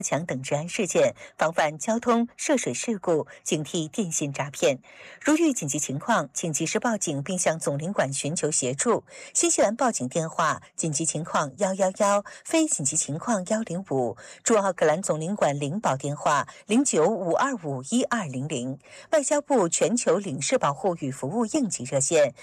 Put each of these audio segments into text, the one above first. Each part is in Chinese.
强等治安事件，防范交通涉水事故，警惕电信诈骗。如遇紧急情况，请及时报警，并向总领馆寻求协助。新西兰报警电话：紧急情况111，非紧急情况105。驻奥克兰总领馆领保电话0952512000。外交部全球领事保护与服务应急热线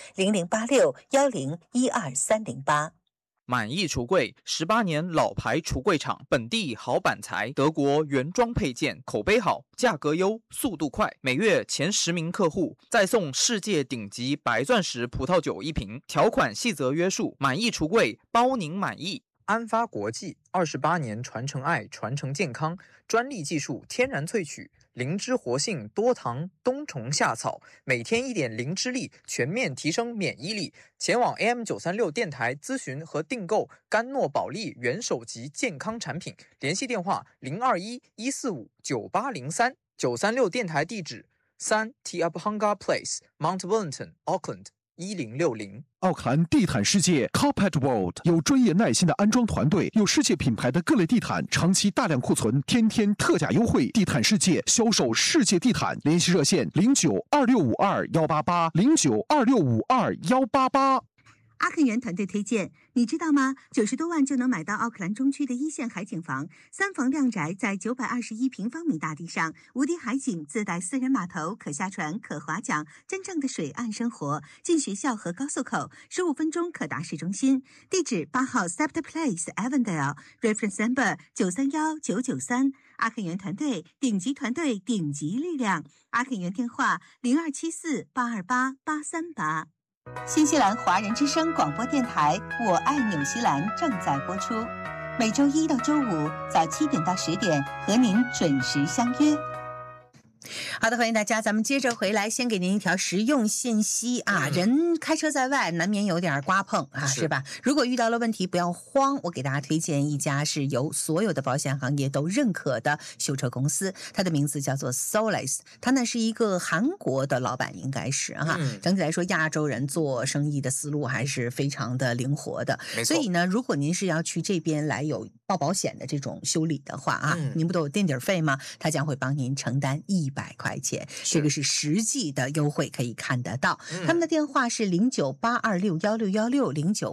0086101238。 满意橱柜18年老牌橱柜厂，本地好板材，德国原装配件，口碑好，价格优，速度快，每月前10名客户再送世界顶级白钻石葡萄酒1瓶，条款细则约束。满意橱柜，包您满意。 安发国际28年传承爱，传承健康，专利技术，天然萃取，灵芝活性，多糖，冬虫夏草，每天1点灵芝力，全面提升免疫力。前往 AM936 电台咨询和订购甘诺宝利元首级健康产品，联系电话021-145-9803。936电台地址3 Te Apahanga Place Mount Wellington Auckland 1060。 奥克兰地毯世界 Carpet World 有专业耐心的安装团队，有世界品牌的各类地毯，长期大量库存，天天特价优惠。地毯世界销售世界地毯，联系热线0926521888 0926521888。 阿肯源团队推荐，你知道吗？90多万就能买到奥克兰中区的1线海景房，3房亮宅，在921平方米大地上，无敌海景，自带私人码头，可下船，可划桨，真正的水岸生活。近学校和高速口，15分钟可达市中心。地址8号 Scepter Place Avondale Reference Number 931993。阿肯源团队，顶级团队，顶级力量。阿肯源电话0274828838。新西兰华人之声广播电台《我爱纽西兰》正在播出，每周1到周5早7点到10点和您准时相约。好的，欢迎大家，咱们接着回来，先给您一条实用信息啊。人开车在外，难免有点刮碰啊，是吧？如果遇到了问题，不要慌，我给大家推荐一家是由所有的保险行业都认可的修车公司，它的名字叫做 Solis， 它呢是一个韩国的老板，应该是哈。整体来说，亚洲人做生意的思路还是非常的灵活的，所以呢，如果您是要去这边来有报保险的这种修理的话啊，您不都有垫底费吗？他将会帮您承担100块钱，这个是实际的优惠，可以看得到。他们的电话是0982611616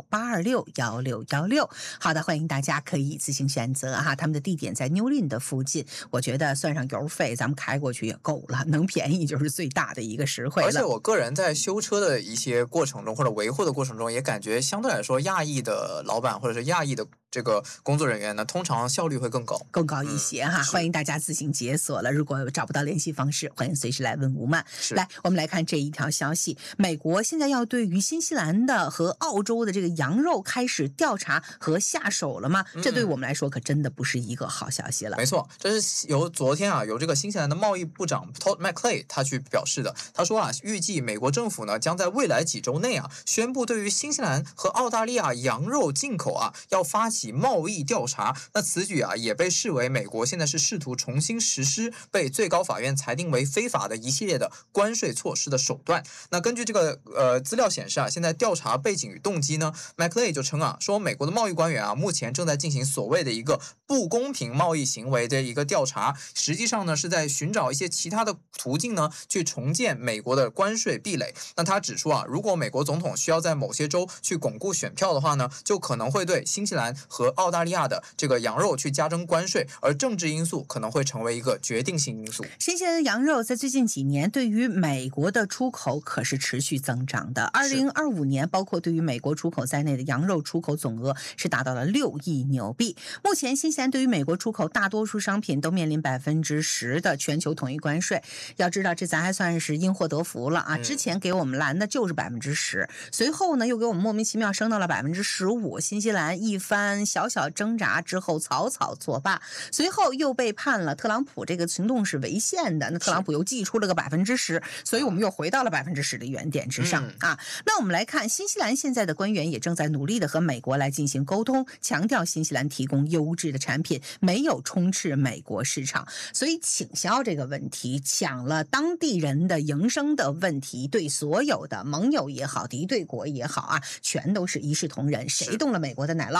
0982611616。好的，欢迎大家可以自行选择哈。他们的地点在 New Lynn 的附近，我觉得算上油费，咱们开过去也够了，能便宜就是最大的一个实惠了。 而且我个人在修车的一些过程中或者维护的过程中，也感觉相对来说亚裔的老板或者是亚裔的这个工作人员呢，通常效率会更高一些哈。欢迎大家自行解锁了，如果找不到联系方式，欢迎随时来问吴曼。来，我们来看这一条消息，美国现在要对于新西兰的和澳洲的这个羊肉开始调查和下手了吗？这对我们来说可真的不是一个好消息了。 没错，这是由昨天由这个新西兰的贸易部长 Todd McClay 他去表示的。他说预计美国政府呢将在未来几周内宣布对于新西兰和澳大利亚羊肉进口要发起贸易调查。那此举也被视为美国现在是试图重新实施被最高法院裁定为非法的一系列的关税措施的手段。那根据这个资料显示现在调查背景与动机呢 ，McClay 就称说美国的贸易官员目前正在进行所谓的一个不公平贸易行为的一个调查，实际上呢是在寻找一些其他的途径呢去重建美国的关税壁垒。那他指出如果美国总统需要在某些州去巩固选票的话呢，就可能会对新西兰和澳大利亚的这个羊肉去加征关税，而政治因素可能会成为一个决定性因素。 新西兰的羊肉在最近几年对于美国的出口可是持续增长的。2025年，包括对于美国出口在内的羊肉出口总额是达到了6亿纽币。目前，新西兰对于美国出口大多数商品都面临10%的全球统一关税。要知道，这咱还算是因祸得福了之前给我们拦的就是10%，随后呢又给我们莫名其妙升到了15%。新西兰一番小小挣扎之后草草作罢，随后又被判了特朗普这个行动是违宪的，那特朗普又寄出了个10%，所以我们又回到了10%的原点之上那我们来看，新西兰现在的官员也正在努力的和美国来进行沟通，强调新西兰提供优质的产品，没有充斥美国市场，所以倾销这个问题，抢了当地人的营生的问题，对所有的盟友也好，敌对国也好全都是一视同仁，谁动了美国的奶酪，他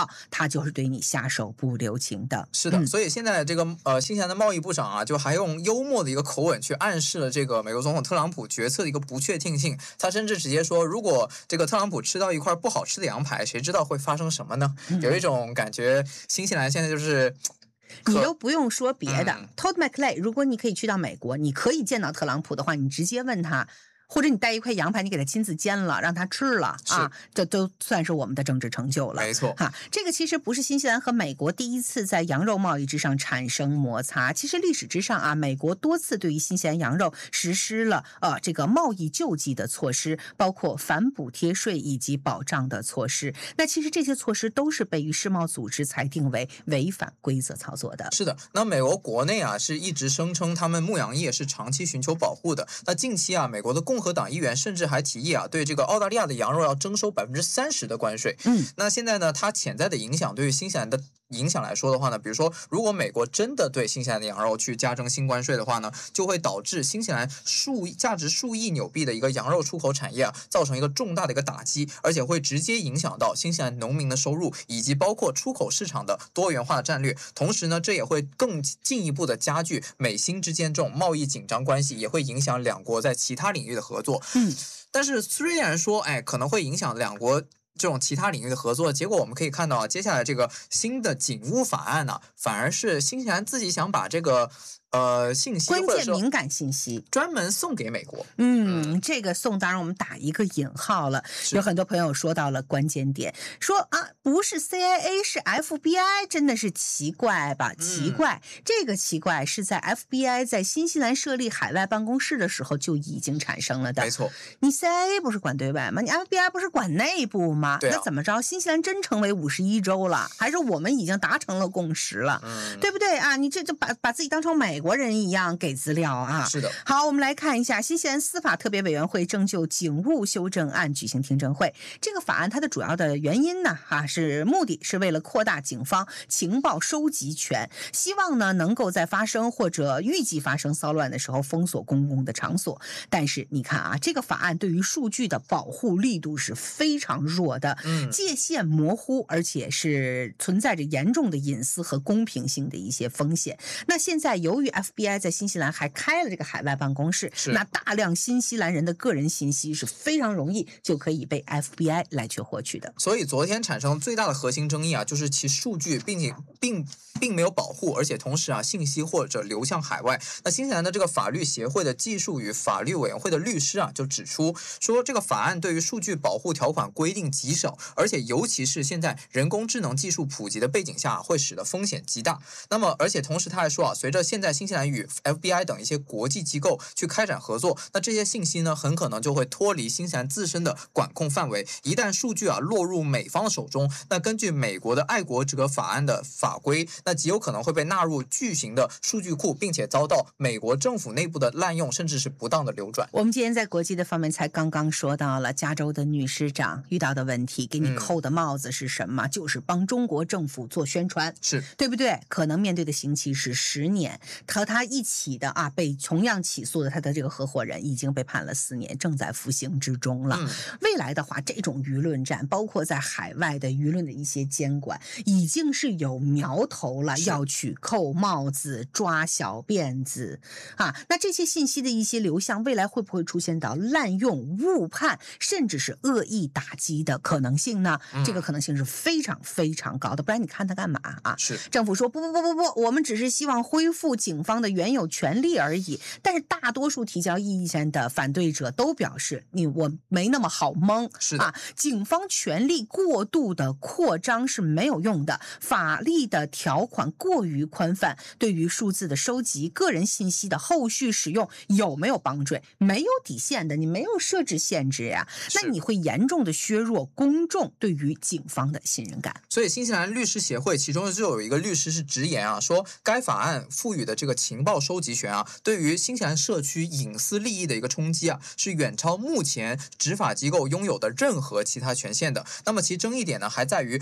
他就是对你下手不留情的。 是的，所以现在这个新西兰的贸易部长啊，就还用幽默的一个口吻去暗示了这个美国总统特朗普决策的一个不确定性。他甚至直接说，如果这个特朗普吃到一块不好吃的羊排，谁知道会发生什么呢？有一种感觉，新西兰现在就是你都不用说别的，Todd McClay， 如果你可以去到美国，你可以见到特朗普的话，你直接问他。或者你带一块羊排，你给他亲自煎了，让他吃了啊，这都算是我们的政治成就了。 没错， 哈，这个其实不是新西兰和美国第一次在羊肉贸易之上产生摩擦。其实历史之上啊，美国多次对于新西兰羊肉实施了这个贸易救济的措施，包括反补贴税以及保障的措施。那其实这些措施都是被世贸组织裁定为违反规则操作的。 是的，那美国国内啊是一直声称他们牧羊业是长期寻求保护的。那近期啊，美国的共和党议员甚至还提议啊，对这个澳大利亚的羊肉要征收30%的关税。那现在呢，它潜在的影响对于新西兰的影响来说的话呢，比如说，如果美国真的对新西兰的羊肉去加征新关税的话呢，就会导致新西兰价值数亿纽币的一个羊肉出口产业啊，造成一个重大的一个打击，而且会直接影响到新西兰农民的收入，以及包括出口市场的多元化的战略。同时呢，这也会更进一步的加剧美新之间这种贸易紧张关系，也会影响两国在其他领域的合作。但是虽然说，可能会影响两国这种其他领域的合作，结果我们可以看到啊，接下来这个新的警务法案呢，反而是新西兰自己想把这个信息关键敏感信息专门送给美国。 这个送当然我们打一个引号了。有很多朋友说到了关键点，说啊，不是 CIA 是 FBI， 真的是奇怪吧？奇怪，这个奇怪是在 FBI 在新西兰设立海外办公室的时候就已经产生了的。 没错， 你 CIA 不是管对外吗？你 FBI 不是管内部吗？ 对啊， 那怎么着？新西兰真成为51州了，还是我们已经达成了共识了？对不对啊？你这就把自己当成美国人一样给资料啊。 是的。 好，我们来看一下新西兰司法特别委员会正就警务修正案举行听证会。这个法案它的主要的原因呢，是目的是为了扩大警方情报收集权，希望呢能够在发生或者预计发生骚乱的时候封锁公共的场所。但是你看啊，这个法案对于数据的保护力度是非常弱的，界限模糊，而且是存在着严重的隐私和公平性的一些风险。那现在由于 FBI 在新西兰还开了这个海外办公室，那大量新西兰人的个人信息是非常容易就可以被 FBI 来去获取的。 所以昨天产生最大的核心争议啊，就是其数据并没有保护，而且同时啊，信息或者流向海外。那新西兰的这个法律协会的技术与法律委员会的律师啊，就指出说，这个法案对于数据保护条款规定极少，而且尤其是现在人工智能技术普及的背景下，会使得风险极大。那么，而且同时他还说啊，随着现在新西兰与 FBI 等一些国际机构去开展合作，那这些信息呢，很可能就会脱离新西兰自身的管控范围。一旦数据啊落入美方的手中，那根据美国的爱国者法案的法规，那极有可能会被纳入巨型的数据库，并且遭到美国政府内部的滥用，甚至是不当的流转。 我们今天在国际的方面才刚刚说到了加州的女市长遇到的问题，给你扣的帽子是什么？就是帮中国政府做宣传， 是对不对？可能面对的刑期是10年，和他一起的被同样起诉的他的这个合伙人已经被判了4年，正在服刑之中了。未来的话，这种舆论战，包括在海外的舆论的一些监管，已经是有苗头了，要去扣帽子、抓小辫子啊。那这些信息的一些流向，未来会不会出现到滥用、误判，甚至是恶意打击的可能性呢？这个可能性是非常非常高的。不然你看他干嘛啊？ 是政府说不，我们只是希望恢复警方的原有权利而已。但是大多数提交意见的反对者都表示，我没那么好蒙。 是的， 警方权力过度的扩张是没有用的，法律的条款过于宽泛，对于数字的收集、个人信息的后续使用有没有帮助？没有底线的，你没有设置限制呀，那你会严重的削弱公众对于警方的信任感。 所以新西兰律师协会其中就有一个律师是直言啊，说该法案赋予的这个情报收集权啊，对于新西兰社区隐私利益的一个冲击啊，是远超目前执法机构拥有的任何其他权限的。那么其争议点呢，还在于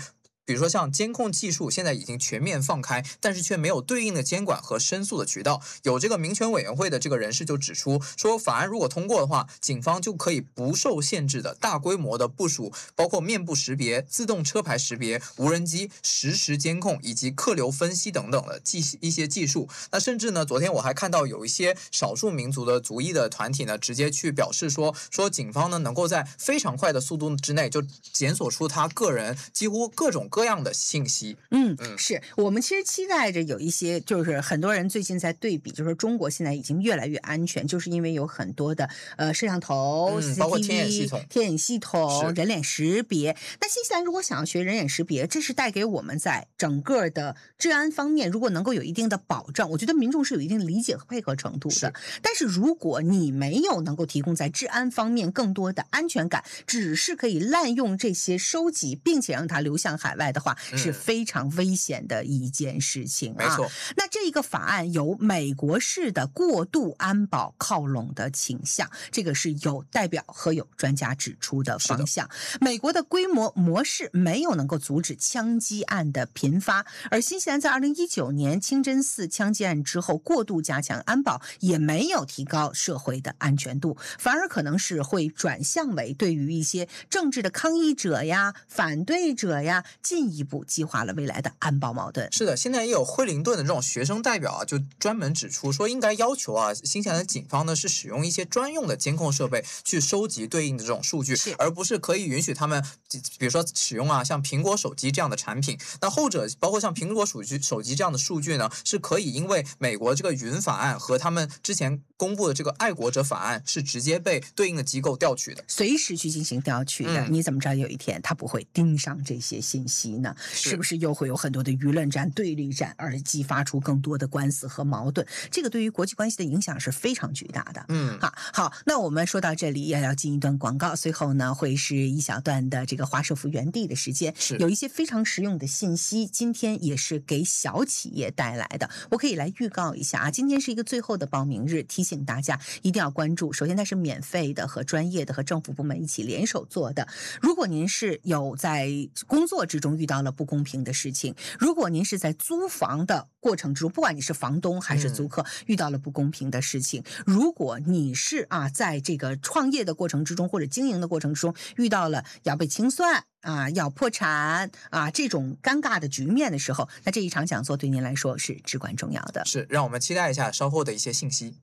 比如说像监控技术现在已经全面放开，但是却没有对应的监管和申诉的渠道。有这个民权委员会的这个人士就指出说，法案如果通过的话，警方就可以不受限制的大规模的部署包括面部识别、自动车牌识别、无人机实时监控以及客流分析等等的一些技术。那甚至呢，昨天我还看到有一些少数民族的族裔的团体呢，直接去表示说警方呢能够在非常快的速度之内就检索出他个人几乎各种各样的信息。 是我们其实期待着有一些，就是很多人最近在对比，就是中国现在已经越来越安全，就是因为有很多的摄像头、 包括 CCTV、天眼系统、人脸识别。那新西兰如果想要学人脸识别，这是带给我们在整个的治安方面，如果能够有一定的保障，我觉得民众是有一定理解和配合程度的。但是如果你没有能够提供在治安方面更多的安全感，只是可以滥用这些收集，并且让它流向海外的话，是非常危险的一件事情啊。 没错。 那这个法案有美国式的过度安保靠拢的倾向，这个是有代表和有专家指出的方向。美国的规模模式没有能够阻止枪击案的频发，而新西兰在2019年清真寺枪击案之后过度加强安保，也没有提高社会的安全度，反而可能是会转向为对于一些政治的抗议者呀、反对者呀，进一步激化了未来的安保矛盾。 是的，现在也有惠灵顿的这种学生代表啊，就专门指出说，应该要求啊，新西兰的警方呢是使用一些专用的监控设备去收集对应的这种数据，而不是可以允许他们，比如说使用啊，像苹果手机这样的产品。那后者包括像苹果手机这样的数据呢，是可以因为美国这个云法案和他们之前公布的这个爱国者法案是直接被对应的机构调取的， 随时去进行调取的。你怎么知道有一天他不会盯上这些信息呢？是不是又会有很多的舆论战、对立战，而激发出更多的官司和矛盾？这个对于国际关系的影响是非常巨大的。好，那我们说到这里也要进一段广告，随后呢会是一小段的这个华社福园地的时间，有一些非常实用的信息，今天也是给小企业带来的。我可以来预告一下啊，今天是一个最后的报名日，提醒大家一定要关注。首先它是免费的，和专业的和政府部门一起联手做的。如果您是有在工作之中遇到了不公平的事情，如果您是在租房的过程之中，不管你是房东还是租客，遇到了不公平的事情，如果你是在这个创业的过程之中或者经营的过程之中遇到了要被清算要破产这种尴尬的局面的时候，那这一场讲座对您来说是至关重要的。 是，让我们期待一下稍后的一些信息。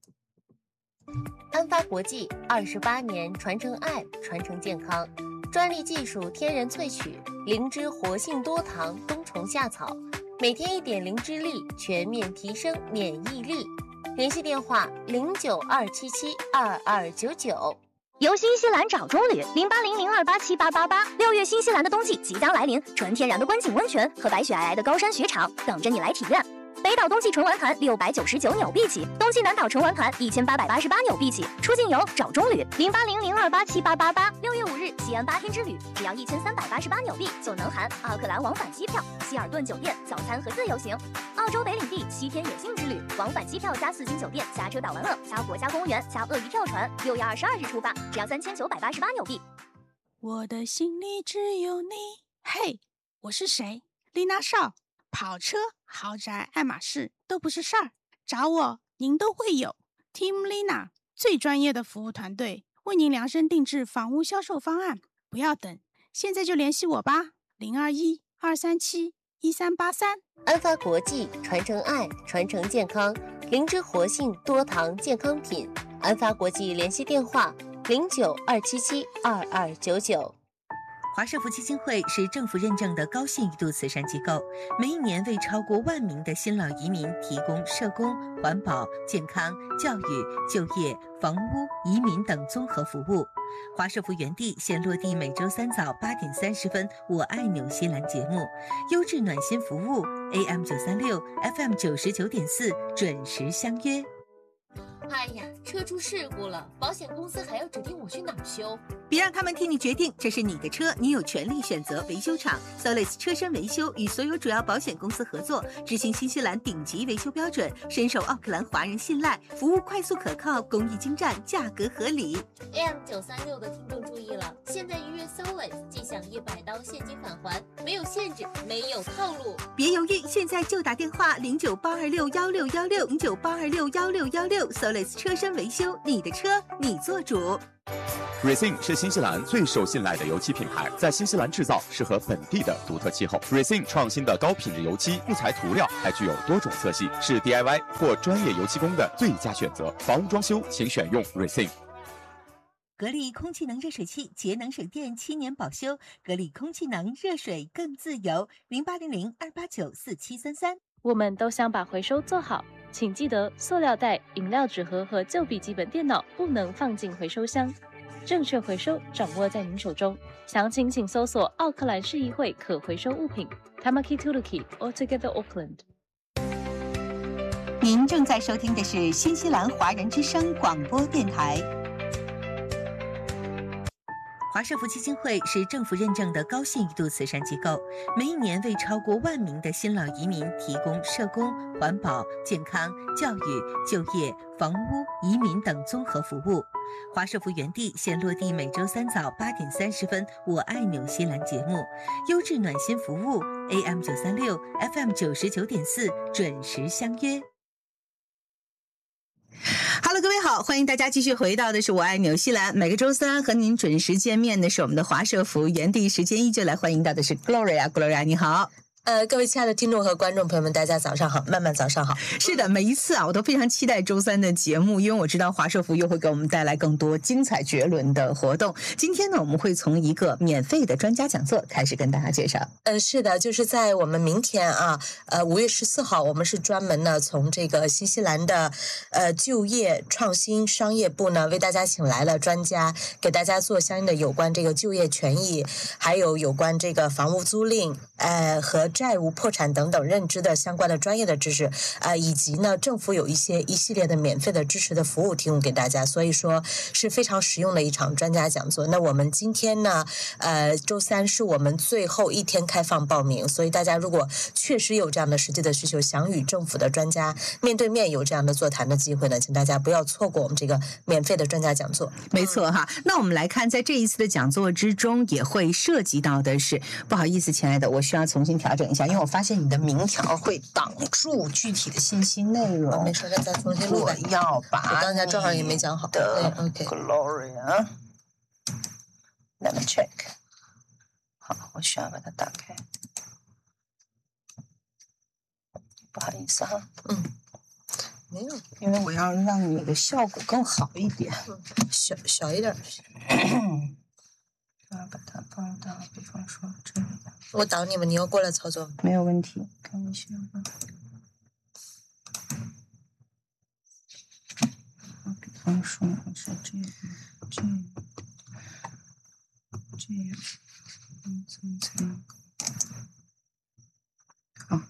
安发国际28年传承爱，传承健康，专利技术天然萃取，灵芝活性多糖冬虫夏草，每天1点灵芝粒，全面提升免疫力。联系电话092772299。 由新西兰找中旅0800287888，6月新西兰的冬季即将来临，纯天然的观景温泉和白雪皑皑的高山雪场等着你来体验。北岛冬季纯玩团699纽币起，冬季南岛纯玩团1888纽币起。出境游找中旅0800287888，6月5日西安8天之旅，只要1388纽币就能含奥克兰往返机票、希尔顿酒店早餐和自由行。澳洲北领地7天野性之旅，往返机票加4星酒店加车岛玩乐加国家公园加鳄鱼跳船，6月22日出发，只要3988纽币。 我的心里只有你。嘿，我是谁？丽娜少。跑车、豪宅、爱马仕都不是事儿，找我您都会有。Team Lina 最专业的服务团队，为您量身定制房屋销售方案，不要等，现在就联系我吧，021-237-1383。 安发国际传承爱，传承健康，灵芝活性多糖健康品。安发国际联系电话092772299。 华社福基金会是政府认证的高信誉度慈善机构，每一年为超过1万名的新老移民提供社工、环保、健康、教育、就业、房屋、移民等综合服务。华社福园地现落地每周3早8点30分我爱纽西兰节目，优质暖心服务 AM936 FM99.4 准时相约。 哎呀，车出事故了，保险公司还要指定我去哪儿修？ 别让他们替你决定，这是你的车，你有权利选择。维修厂 Solis 车身维修与所有主要保险公司合作，执行新西兰顶级维修标准，深受奥克兰华人信赖，服务快速可靠，工艺精湛，价格合理。 AM936的听众注意了，现在预约 Solis 即享100刀现金返还，没有限制，没有套路。 别犹豫，现在就打电话0982616616，0982616616 Solis 车身维修，你的车你做主。 Racing 是新西兰最受信赖的油漆品牌，在新西兰制造，适合本地的独特气候。Racing 创新的高品质油漆不裁涂料，还具有多种色系，是 DIY 或专业油漆工的最佳选择。房屋装修，请选用 Racing。 格力空气能热水器，节能省电，7年保修。格力空气能，热水更自由。0800-289-4733。 我们都想把回收做好，请记得塑料袋、饮料纸盒和旧笔记本电脑不能放进回收箱。正确回收掌握在您手中，详情请搜索奥克兰市议会可回收物品 Tamaki Tuluki Altogether Auckland。 您正在收听的是新西兰华人之声广播电台。华社福基金会是政府认证的高信誉度慈善机构，每一年为超过1万名的新老移民提供社工、环保、健康、教育、就业、房屋、移民等综合服务。华社福原地现落地每周3早8点30分，我爱纽西兰节目，优质暖心服务 AM936 FM99.4 准时相约。Hello， 各位好，欢迎大家继续回到的是我爱纽西兰，每个周三和您准时见面的是我们的华社福原地，时间依旧来欢迎到的是 Gloria 你好。 各位亲爱的听众和观众朋友们，大家早上好，慢慢早上好。 是的，每一次我都非常期待周三的节目，因为我知道华社福又会给我们带来更多精彩绝伦的活动。今天呢，我们会从一个免费的专家讲座开始跟大家介绍。 是的，就是在我们明天5月14号，我们是专门呢从这个新西兰的就业创新商业部呢为大家请来了专家，给大家做相应的有关这个就业权益，还有有关这个房屋租赁和债务破产等等认知的相关的专业的知识以及呢政府有一系列的免费的支持的服务提供给大家，所以说是非常实用的一场专家讲座。那我们今天呢周三是我们最后一天开放报名，所以大家如果确实有这样的实际的需求，想与政府的专家面对面有这样的座谈的机会呢，请大家不要错过我们这个免费的专家讲座。 没错哈，那我们来看在这一次的讲座之中也会涉及到的是，不好意思亲爱的，我需要重新调整一下，因为我发现你的名条会挡住具体的信息内容。 没事，那咱重新录吧。 我要把我刚才正好也没讲好的 OK Gloria Let me check。 好，我需要把它打开，不好意思哈。 没有， 因为我要让你的效果更好一点。 小一点。 要把它放到，比方说这里。 我挡你们，你要过来操作。 没有问题，看一下吧。比方说是这样，好，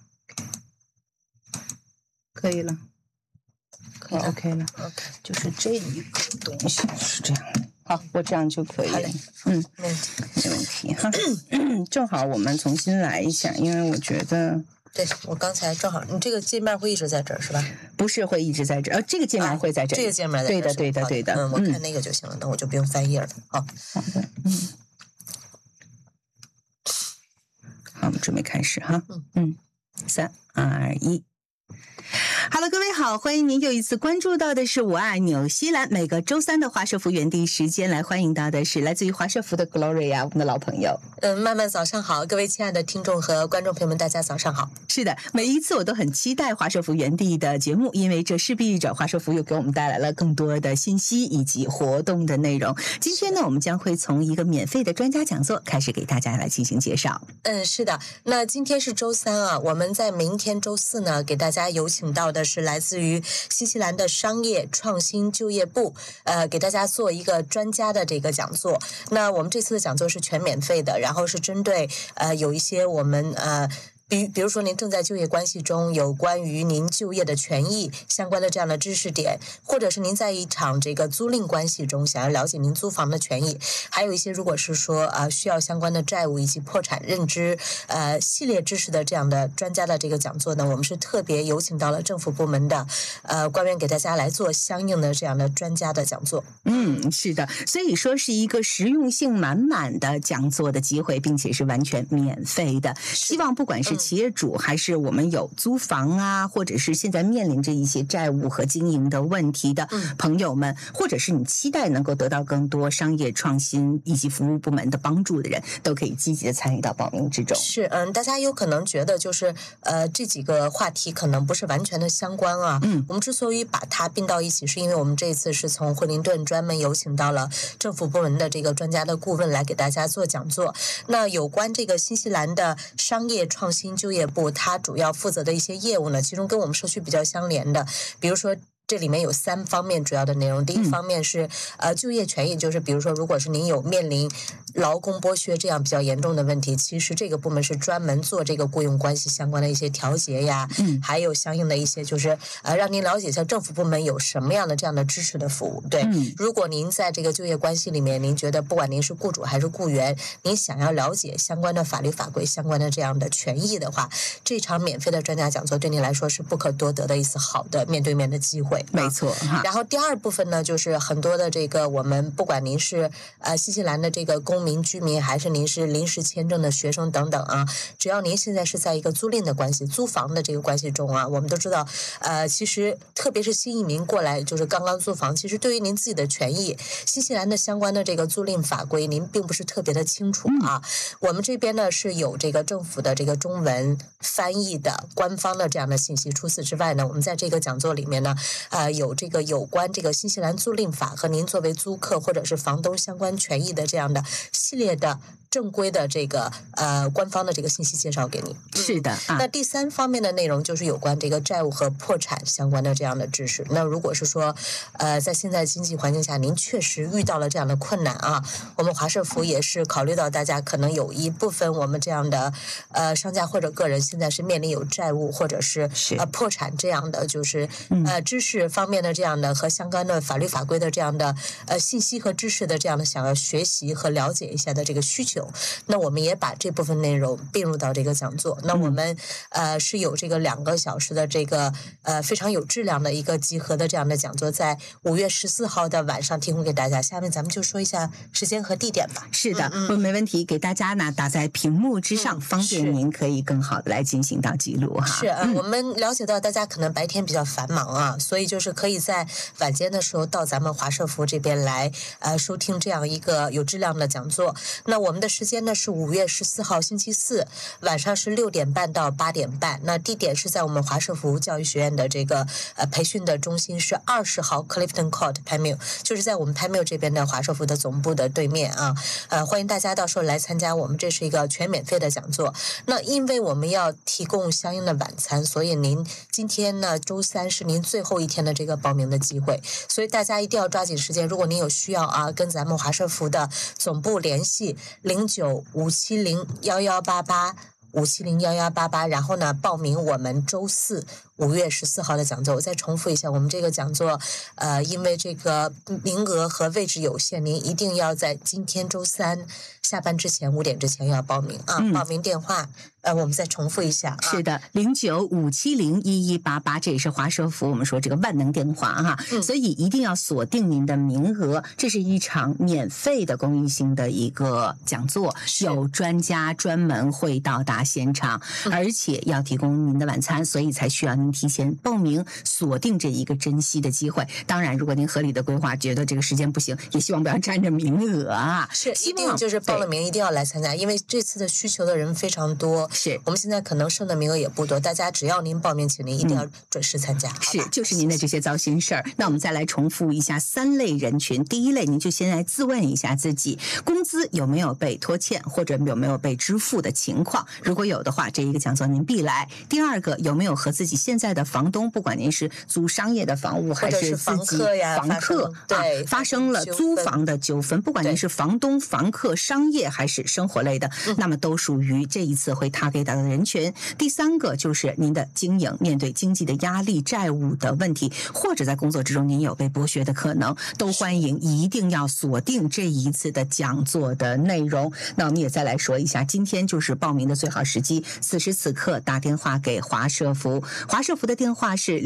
可以了， 可以了 ，OK 了 ，OK， 就是这一个东西是这样的。好，我这样就可以了。没问题哈。正好我们重新来一下，因为我觉得。 对，我刚才正好，你这个界面会一直在这儿是吧？ 不是会一直在这儿，这个界面会在这里。 这个界面在这儿。 对的。 我看那个就行了，那我就不用翻页了。好的，好，我们准备开始哈。3、2、1。Hello， 各位好，欢迎您又一次关注到的是我爱纽西兰，每个周三的华社福原地时间来欢迎到的是来自于华社福的 Gloria， 我们的老朋友。 慢慢早上好，各位亲爱的听众和观众朋友们，大家早上好。 是的，每一次我都很期待华社福原地的节目，因为这势必着华社福又给我们带来了更多的信息以及活动的内容。今天呢，我们将会从一个免费的专家讲座开始给大家来进行介绍。 是的，那今天是周三啊，我们在明天周四呢，给大家有请到的是来自于新西兰的商业创新就业部，给大家做一个专家的这个讲座。那我们这次的讲座是全免费的，然后是针对有一些我们比如说您正在就业关系中，有关于您就业的权益相关的这样的知识点，或者是您在一场这个租赁关系中想要了解您租房的权益，还有一些如果是说需要相关的债务以及破产认知系列知识的这样的专家的这个讲座呢，我们是特别有请到了政府部门的官员给大家来做相应的这样的专家的讲座。 是的，所以说是一个实用性满满的讲座的机会，并且是完全免费的。希望不管是企业主还是我们有租房啊，或者是现在面临着一些债务和经营的问题的朋友们，或者是你期待能够得到更多商业创新以及服务部门的帮助的人，都可以积极的参与到报名之中。 是，大家有可能觉得就是这几个话题可能不是完全的相关啊。我们之所以把它并到一起，是因为我们这一次是从惠灵顿专门有请到了政府部门的这个专家的顾问来给大家做讲座。那有关这个新西兰的商业创新就业部，它主要负责的一些业务呢，其中跟我们社区比较相连的，比如说这里面有3方面主要的内容。第一方面是就业权益，就是比如说如果是您有面临劳工剥削这样比较严重的问题，其实这个部门是专门做这个雇佣关系相关的一些调节呀，还有相应的一些就是让您了解一下政府部门有什么样的这样的支持的服务。对，如果您在这个就业关系里面，您觉得不管您是雇主还是雇员，您想要了解相关的法律法规相关的这样的权益的话，这场免费的专家讲座对您来说是不可多得的一次好的面对面的机会。 没错。 然后第二部分呢，就是很多的这个我们不管您是新西兰的这个公民居民，还是您是临时签证的学生等等啊，只要您现在是在一个租赁的关系、租房的这个关系中啊，我们都知道其实特别是新移民过来就是刚刚租房，其实对于您自己的权益，新西兰的相关的这个租赁法规您并不是特别的清楚啊。我们这边呢是有这个政府的这个中文翻译的官方的这样的信息。除此之外呢，我们在这个讲座里面呢有这个有关这个新西兰租赁法和您作为租客或者是房东相关权益的这样的系列的正规的这个官方的这个信息介绍给你。 是的。 那第3方面的内容就是有关这个债务和破产相关的这样的知识。那如果是说在现在经济环境下您确实遇到了这样的困难啊，我们华社福也是考虑到大家可能有一部分我们这样的商家或者个人现在是面临有债务或者是破产这样的就是知识方面的这样的和相关的法律法规的这样的信息和知识的这样的想要学习和了解一下的这个需求，那我们也把这部分内容并入到这个讲座。那我们是有这个2个小时的这个非常有质量的一个集合的这样的讲座，在5月14号的晚上提供给大家。下面咱们就说一下时间和地点吧。 是的，没问题，给大家呢打在屏幕之上，方便您可以更好的来进行到记录哈。 是我们了解到大家可能白天比较繁忙啊，所以就是可以在晚间的时候到咱们华社福这边来收听这样一个有质量的讲座。那我们的时间呢是5月14号星期四晚上是6点半到8点半。那地点是在我们华社福教育学院的这个培训的中心，是20号 Clifton Court Pamil， 就是在我们 Pamil 这边的华社福的总部的对面啊。欢迎大家到时候来参加，我们这是一个全免费的讲座。那因为我们要提供相应的晚餐，所以您今天呢周3是您最后一天的这个报名的机会，所以大家一定要抓紧时间。如果您有需要啊，跟咱们华社福的总部联系0957011188。5701188，然后呢报名我们周45月14号的讲座。我再重复一下，我们这个讲座因为这个名额和位置有限，您一定要在今天周3下班之前5点之前要报名啊。报名电话我们再重复一下是的，0957011188，这也是华社福我们说这个万能电话哈。所以一定要锁定您的名额，这是一场免费的公益性的一个讲座，有专家专门会到达现场，而且要提供您的晚餐，所以才需要您提前报名，锁定这一个珍惜的机会。当然如果您合理的规划，觉得这个时间不行，也希望不要占着名额啊。 是，一定就是报了名一定要来参加，因为这次的需求的人非常多， 是我们现在可能剩的名额也不多，大家只要您报名，请您一定要准时参加。 是，就是您的这些糟心事儿。那我们再来重复一下3类人群。第一类，您就先来自问一下自己，工资有没有被拖欠，或者有没有被支付的情况，如果有的话，这一个讲座您必来。第二个，有没有和自己现在的房东，不管您是租商业的房屋还是自己房客对发生了租房的纠纷，不管您是房东、房客、商业还是生活类的，那么都属于这一次会target到的人群。第三个就是您的经营面对经济的压力、债务的问题，或者在工作之中您有被剥削的可能，都欢迎一定要锁定这一次的讲座的内容。那我们也再来说一下，今天就是报名的最好时机，此时此刻打电话给华社福，华社福的电话是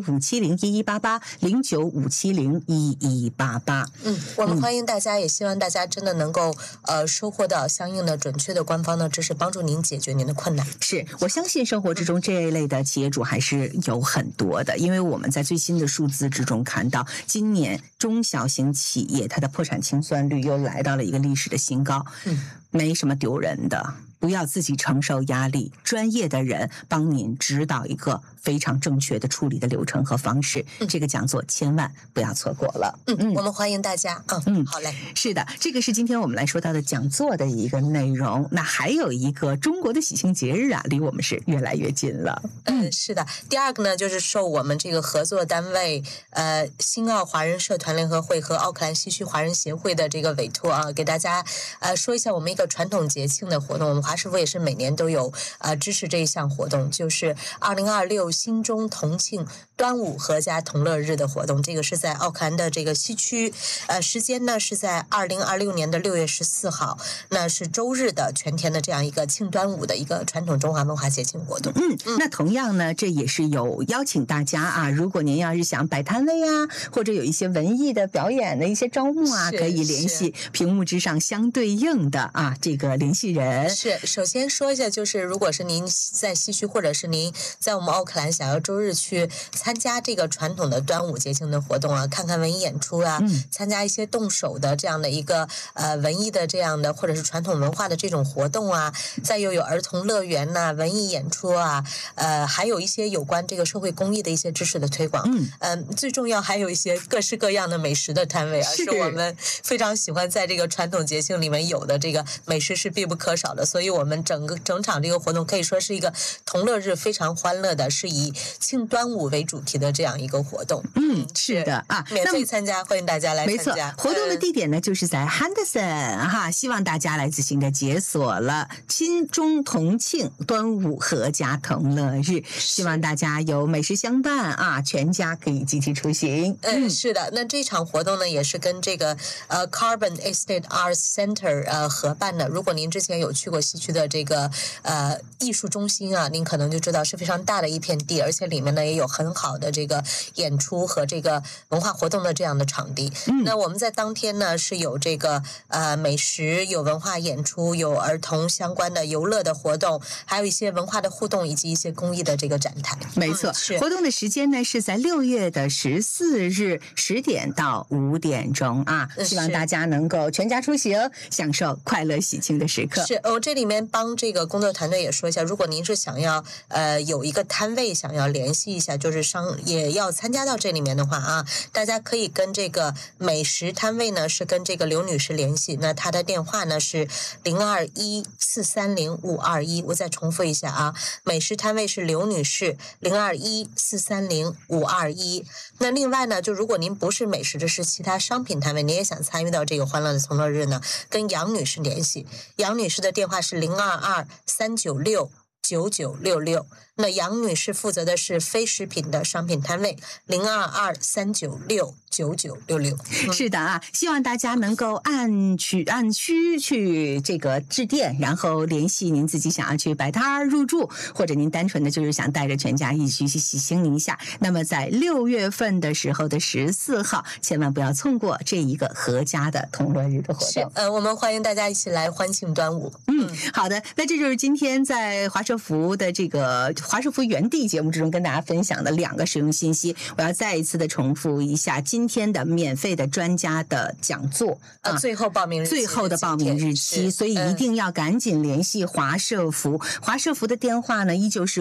095701188095701188。 我们欢迎大家，也希望大家真的能够收获到相应的准确的官方的知识，帮助您解决您的困难。 是，我相信生活之中这一类的企业主还是有很多的，因为我们在最新的数字之中看到，今年中小型企业它的破产清算率又来到了一个历史的新高。没什么丢人的，不要自己承受压力，专业的人帮您指导一个非常正确的处理的流程和方式。这个讲座千万不要错过了。 我们欢迎大家。好嘞。 是的，这个是今天我们来说到的讲座的一个内容。那还有一个中国的喜庆节日啊，离我们是越来越近了。 是的。第二个呢，就是受我们这个合作单位新奥华人社团联合会和奥克兰西区华人协会的这个委托啊，给大家说一下我们一个传统节庆的活动。我们华师傅也是每年都有支持这一项活动，就是2026新中同庆端午合家同乐日的活动。这个是在奥克兰的这个西区，时间呢是在2026年的6月14号，那是周日的全天的这样一个庆端午的一个传统中华文化节庆活动。 那同样呢，这也是有邀请大家啊，如果您要是想摆摊位啊，或者有一些文艺的表演的一些招募啊，可以联系屏幕之上相对应的这个联系人。 是，首先说一下，就是如果是您在西区，或者是您在我们奥克兰想要周日去参加这个传统的端午节庆的活动啊，看看文艺演出啊，参加一些动手的这样的一个文艺的这样的或者是传统文化的这种活动啊，再又有儿童乐园呐、文艺演出啊，还有一些有关这个社会公益的一些知识的推广。最重要还有一些各式各样的美食的摊位啊，是我们非常喜欢在这个传统节庆里面有的，这个美食是必不可少的。所以我们整场这个活动可以说是一个同乐日，非常欢乐的，是以庆端午为主题的这样一个活动。 是的免费参加，欢迎大家来参加。 没错，活动的地点呢就是在 Henderson 希望大家来自行的解锁了新中同庆端午合家同乐日，希望大家有美食相伴全家可以集体出行。 是的，那这场活动呢也是跟这个Carbon Estate Arts Center 合办的。如果您之前有去过西区的这个艺术中心啊，您可能就知道是非常大的一片地，而且里面呢也有很好的这个演出和这个文化活动的这样的场地。那我们在当天呢是有这个美食，有文化演出，有儿童相关的游乐的活动，还有一些文化的互动以及一些公益的这个展台。 没错，活动的时间呢是在6月14日10点到5点钟希望大家能够全家出行，享受快乐喜庆的时刻。 是，我这里面帮这个工作团队也说一下，如果您是想要有一个摊位想要联系一下，就是也要参加到这里面的话大家可以跟这个美食摊位呢是跟这个刘女士联系，那她的电话呢是0214305521。我再重复一下美食摊位是刘女士0214305521。那另外呢，就如果您不是美食的，是其他商品摊位，您也想参与到这个欢乐的同乐日呢，跟杨女士联系。杨女士的电话是0223969966。那杨女士负责的是非食品的商品摊位，0223969966。 是的希望大家能够按区去这个致电，然后联系您自己想要去摆摊入住，或者您单纯的就是想带着全家一起去喜庆一下。那么在6月份的时候的14号，千万不要错过这一个合家的同乐日的活动。 我们欢迎大家一起来欢庆端午。 好的，那这就是今天在华社福的这个华社福园地节目之中跟大家分享的2个实用信息。我要再一次的重复一下今天的免费的专家的讲座最后的报名日期， 所以一定要赶紧联系华社福。华社福的电话呢依旧是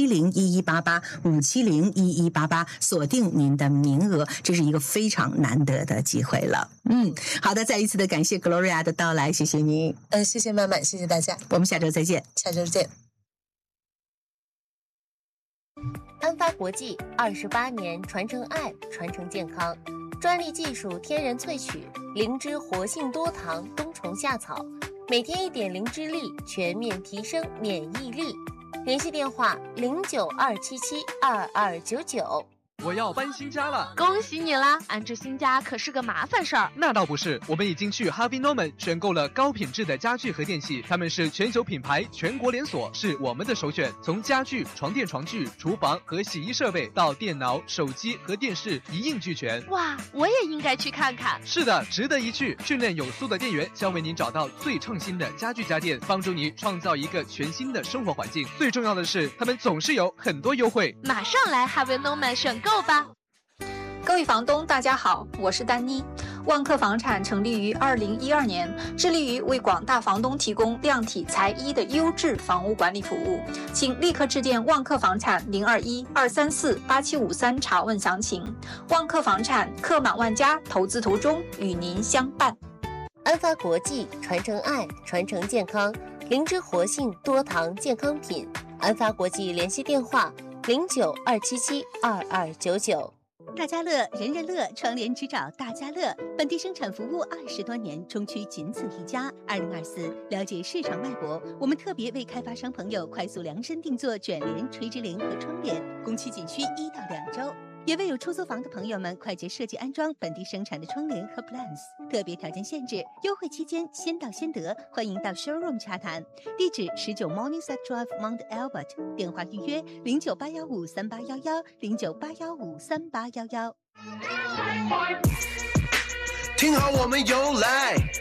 5701188，5701188，锁定您的名额，这是一个非常难得的机会了。好的，再一次的感谢 Gloria 的到来，谢谢您。 谢谢曼曼，谢谢大家， 我们下周再见。 下周见。 安发国际28年传承爱，传承健康，专利技术天然萃取灵芝活性多糖冬虫夏草，每天1点灵芝粒，全面提升免疫力。联系电话092772299。 我要搬新家了， 恭喜你啦！安置新家可是个麻烦事儿。 那倒不是，我们已经去 Harvey Norman 选购了高品质的家具和电器，他们是全球品牌，全国连锁，是我们的首选。从家具、床垫、床具、厨房和洗衣设备到电脑、手机和电视一应俱全。 哇，我也应该去看看。 是的，值得一去。训练有素的店员将为您找到最创新的家具家电，帮助你创造一个全新的生活环境。最重要的是，他们总是有很多优惠。 马上来 Harvey Norman 选购吧。 各位房东，大家好，我是丹妮。万科房产成立于2012年，致力于为广大房东提供量体裁衣的优质房屋管理服务。请立刻致电万科房产021-234-8753查问详情。万科房产客满万家，投资途中与您相伴。 安发国际传承爱，传承健康，灵芝活性多糖健康品。安发国际联系电话092772299。 大家乐，人人乐，窗帘只找大家乐。本地生产服务20多年，中区仅此一家。2024了解市场脉搏，我们特别为开发商朋友快速量身定做卷帘、垂直帘和窗帘，工期仅需1到2周。也为有出租房的朋友们快捷设计安装本地生产的窗帘和 plans， 特别条件限制，优惠期间先到先得，欢迎到 showroom 洽谈。地址19 Morningside Drive Mount Albert， 电话预约098153811098153811。 听好，我们有来。